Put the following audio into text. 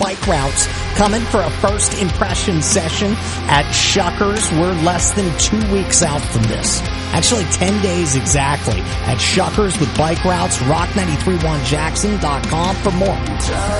Bike Routes coming for a first impression session at Shuckers. We're less than 2 weeks out from this. Actually, 10 days exactly at Shuckers with Bike Routes. Rock931Jackson.com for more.